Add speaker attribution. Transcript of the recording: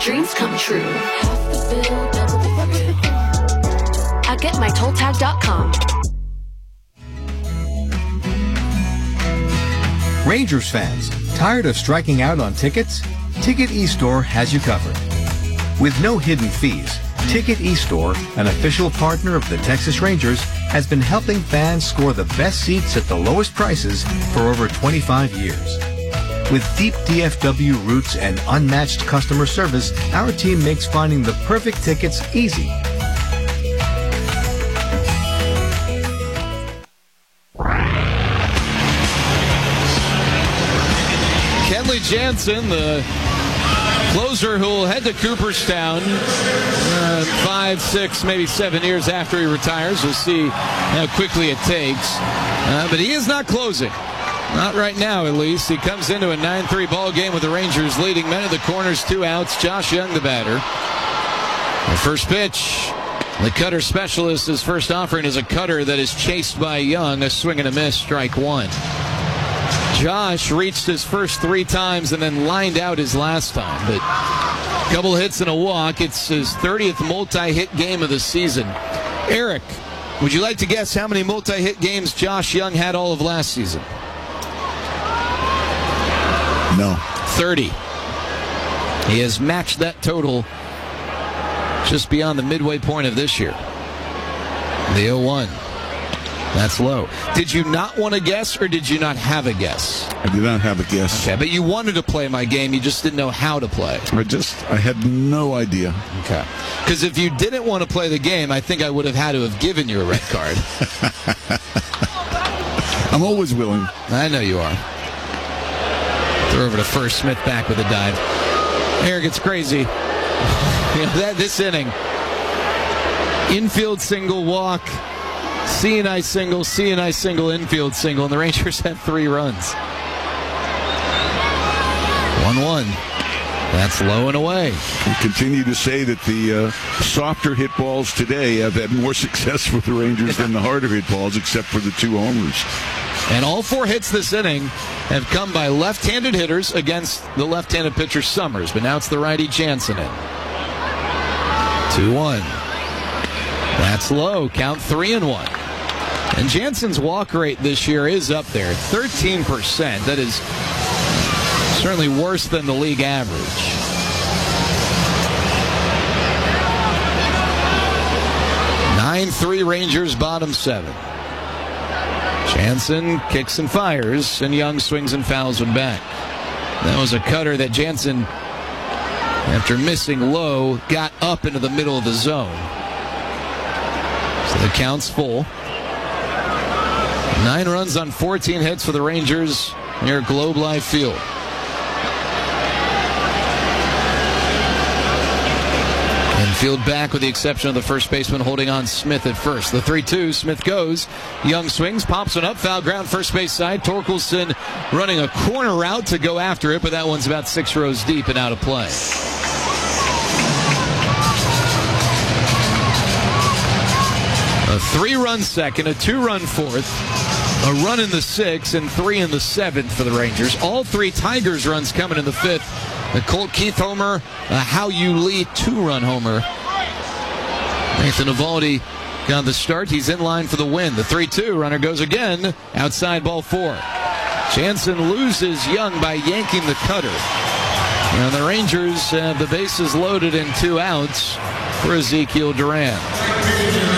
Speaker 1: dreams come true. Half the bill, double the thrill. I get my tolltag.com.
Speaker 2: Rangers fans, tired of striking out on tickets? Ticket eStore has you covered. With no hidden fees, Ticket eStore, an official partner of the Texas Rangers, has been helping fans score the best seats at the lowest prices for over 25 years. With deep DFW roots and unmatched customer service, our team makes finding the perfect tickets easy.
Speaker 3: Kenley Jansen, the closer who will head to Cooperstown 5, 6, maybe 7 years after he retires. We'll see how quickly it takes. But he is not closing. Not right now, at least. He comes into a 9-3 ball game with the Rangers leading men at the corners, 2 outs. Josh Young, the batter. The first pitch, the cutter specialist, his first offering is a cutter that is chased by Young. A swing and a miss, strike 1. Josh reached his first 3 times and then lined out his last time. But a couple hits and a walk. It's his 30th multi-hit game of the season. Eric, would you like to guess how many multi-hit games Josh Young had all of last season?
Speaker 4: No.
Speaker 3: 30. He has matched that total just beyond the midway point of this year. The 0-1. That's low. Did you not want to guess, or did you not have a guess?
Speaker 4: I did not have a guess.
Speaker 3: Okay, but you wanted to play my game. You just didn't know how to play.
Speaker 4: I had no idea.
Speaker 3: Okay. Because if you didn't want to play the game, I think I would have had to have given you a red card.
Speaker 4: I'm always willing.
Speaker 3: I know you are. Throw over to first. Smith back with a dive. Eric, it's crazy. This inning. Infield single, walk. C&I single, infield single, and the Rangers have 3 runs. 1-1. That's low and away.
Speaker 4: We continue to say that the softer hit balls today have had more success with the Rangers than the harder hit balls, except for the 2 homers.
Speaker 3: And all 4 hits this inning have come by left-handed hitters against the left-handed pitcher Summers, but now it's the righty Jansen in. 2-1. That's low. Count 3-1. And Jansen's walk rate this year is up there, 13%. That is certainly worse than the league average. 9-3 Rangers, bottom 7. Jansen kicks and fires, and Young swings and fouls one back. That was a cutter that Jansen, after missing low, got up into the middle of the zone. So the count's full. 9 runs on 14 hits for the Rangers near Globe Life Field. Infield back with the exception of the first baseman holding on Smith at first. The 3-2, Smith goes. Young swings, pops one up, foul ground, first base side. Torkelson running a corner route to go after it, but that one's about 6 rows deep and out of play. A 3-run second, a 2-run fourth, a run in the 6th, and 3 in the 7th for the Rangers. All 3 Tigers runs coming in the 5th. The Colt Keith homer, a Hao Yu Lee 2-run homer. Nathan Eovaldi got the start. He's in line for the win. The 3-2 runner goes again. Outside ball 4. Jansen loses Young by yanking the cutter. And the Rangers have the bases loaded and 2 outs for Ezekiel Duran.